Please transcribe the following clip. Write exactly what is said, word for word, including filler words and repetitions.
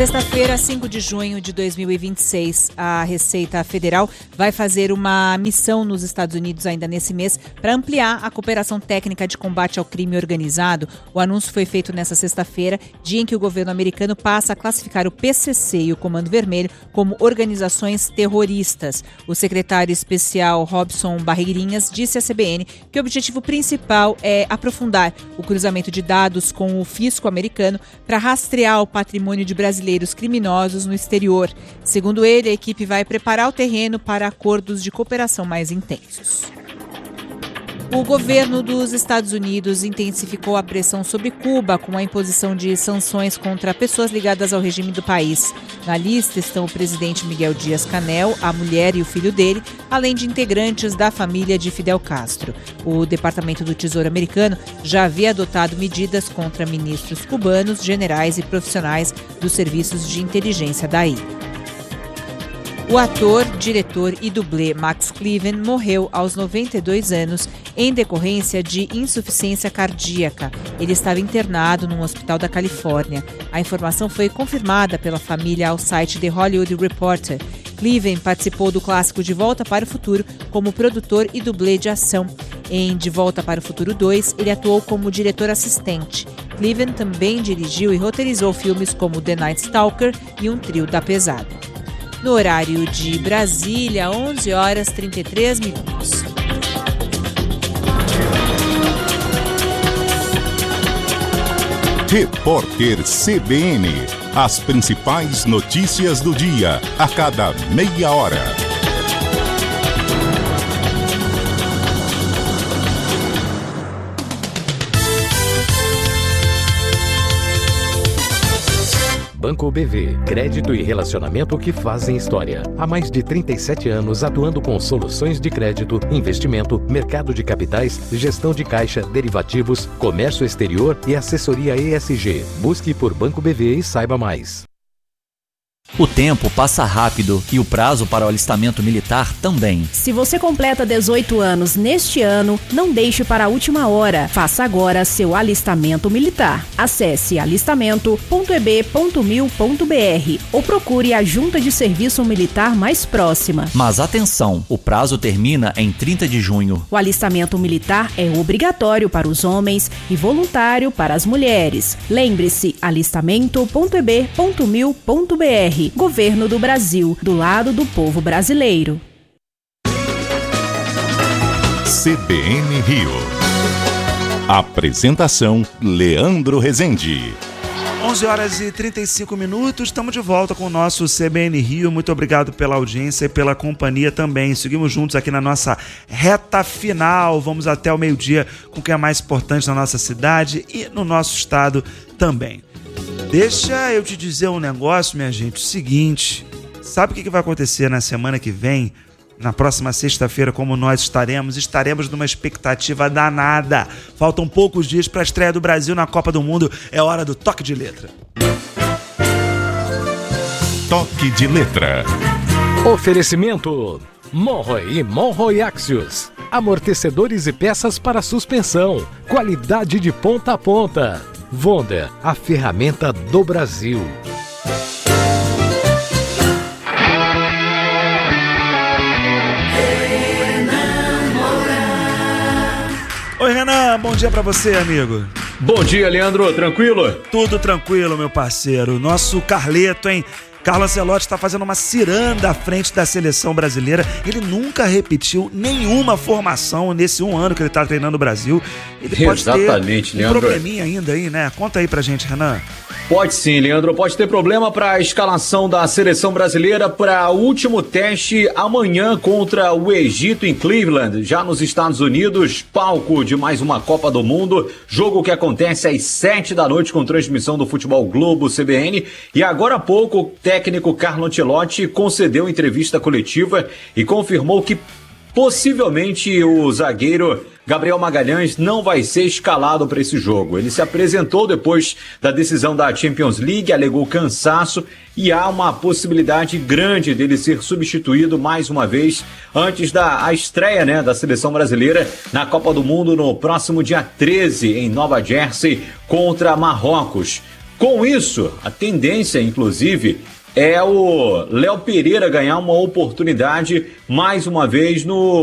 Sexta-feira, cinco de junho de dois mil e vinte e seis, a Receita Federal vai fazer uma missão nos Estados Unidos ainda nesse mês para ampliar a cooperação técnica de combate ao crime organizado. O anúncio foi feito nesta sexta-feira, dia em que o governo americano passa a classificar o P C C e o Comando Vermelho como organizações terroristas. O secretário especial Robson Barreirinhas disse à C B N que o objetivo principal é aprofundar o cruzamento de dados com o fisco americano para rastrear o patrimônio de brasileiros criminosos no exterior. Segundo ele, a equipe vai preparar o terreno para acordos de cooperação mais intensos. O governo dos Estados Unidos intensificou a pressão sobre Cuba com a imposição de sanções contra pessoas ligadas ao regime do país. Na lista estão o presidente Miguel Díaz-Canel, a mulher e o filho dele, além de integrantes da família de Fidel Castro. O Departamento do Tesouro americano já havia adotado medidas contra ministros cubanos, generais e profissionais dos serviços de inteligência da ilha. O ator, diretor e dublê Max Cliven morreu aos noventa e dois anos em decorrência de insuficiência cardíaca. Ele estava internado num hospital da Califórnia. A informação foi confirmada pela família ao site The Hollywood Reporter. Cliven participou do clássico De Volta para o Futuro como produtor e dublê de ação. Em De Volta para o Futuro dois, ele atuou como diretor assistente. Cliven também dirigiu e roteirizou filmes como The Night Stalker e Um Trio da Pesada. No horário de Brasília, onze horas e trinta e três minutos. Repórter C B N. As principais notícias do dia, a cada meia hora. Banco B V, crédito e relacionamento que fazem história. Há mais de trinta e sete anos atuando com soluções de crédito, investimento, mercado de capitais, gestão de caixa, derivativos, comércio exterior e assessoria E S G. Busque por Banco B V e saiba mais. O tempo passa rápido e o prazo para o alistamento militar também. Se você completa dezoito anos neste ano, não deixe para a última hora. Faça agora seu alistamento militar. Acesse alistamento ponto e b ponto mil ponto b r ou procure a junta de serviço militar mais próxima. Mas atenção, o prazo termina em trinta de junho. O alistamento militar é obrigatório para os homens e voluntário para as mulheres. Lembre-se, alistamento ponto e b ponto mil ponto b r. Governo do Brasil, do lado do povo brasileiro. C B N Rio. Apresentação Leandro Rezende. onze horas e trinta e cinco minutos, estamos de volta com o nosso C B N Rio. Muito obrigado pela audiência e pela companhia também. Seguimos juntos aqui na nossa reta final. Vamos até o meio-dia com o que é mais importante na nossa cidade e no nosso estado também. Deixa eu te dizer um negócio, minha gente, o seguinte, sabe o que vai acontecer na semana que vem? Na próxima sexta-feira, como nós estaremos, estaremos numa expectativa danada. Faltam poucos dias para a estreia do Brasil na Copa do Mundo, é hora do Toque de Letra. Toque de Letra. Oferecimento Monroe e Monroe Axios. Amortecedores e peças para suspensão. Qualidade de ponta a ponta. Vonda, a ferramenta do Brasil. Oi, Renan, bom dia pra você, amigo. Bom dia, Leandro, tranquilo? Tudo tranquilo, meu parceiro. Nosso Carleto, hein? Carlo Ancelotti está fazendo uma ciranda à frente da seleção brasileira. Ele nunca repetiu nenhuma formação nesse um ano que ele está treinando o Brasil. Ele pode Exatamente, ter um Leandro. probleminha ainda aí, né? Conta aí pra gente, Renan. Pode sim, Leandro. Pode ter problema para a escalação da seleção brasileira para o último teste amanhã contra o Egito em Cleveland, já nos Estados Unidos, palco de mais uma Copa do Mundo. Jogo que acontece às sete da noite com transmissão do Futebol Globo C B N. E agora há pouco o técnico Carlo Ancelotti concedeu entrevista coletiva e confirmou que possivelmente o zagueiro Gabriel Magalhães não vai ser escalado para esse jogo. Ele se apresentou depois da decisão da Champions League, alegou cansaço e há uma possibilidade grande dele ser substituído mais uma vez antes da a estreia, né, da seleção brasileira na Copa do Mundo no próximo dia treze em Nova Jersey contra Marrocos. Com isso, a tendência, inclusive, é o Léo Pereira ganhar uma oportunidade mais uma vez no